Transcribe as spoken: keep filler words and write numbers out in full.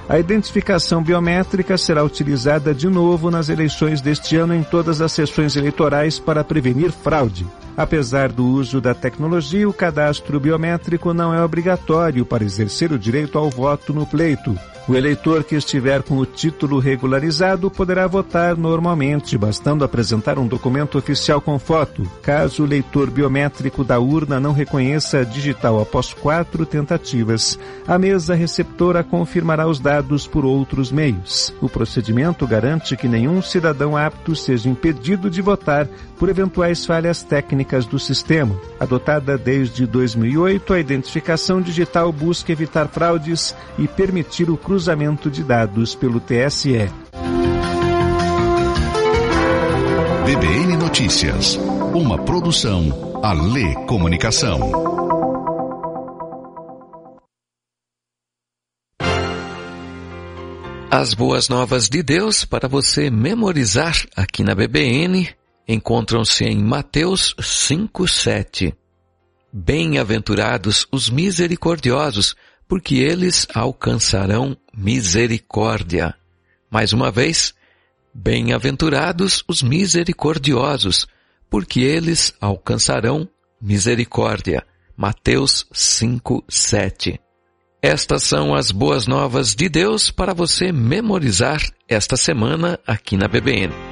A identificação biométrica será utilizada de novo nas eleições deste ano em todas as sessões eleitorais para prevenir fraude. Apesar do uso da tecnologia, o cadastro biométrico não é obrigatório para exercer o direito ao voto no pleito. O eleitor que estiver com o título regularizado poderá votar normalmente, bastando apresentar um documento oficial com foto. Caso o leitor biométrico da urna não reconheça a digital após quatro tentativas, a mesa receptora confirmará os dados por outros meios. O procedimento garante que nenhum cidadão apto seja impedido de votar por eventuais falhas técnicas do sistema. Adotada desde dois mil e oito, a identificação digital busca evitar fraudes e permitir o cruzamento de dados pelo T S E. B B N Notícias, uma produção Alê Comunicação. As boas novas de Deus para você memorizar aqui na B B N encontram-se em Mateus cinco, sete. Bem-aventurados os misericordiosos, porque eles alcançarão misericórdia. Mais uma vez, bem-aventurados os misericordiosos, porque eles alcançarão misericórdia. Mateus cinco, sete. Estas são as boas novas de Deus para você memorizar esta semana aqui na B B N.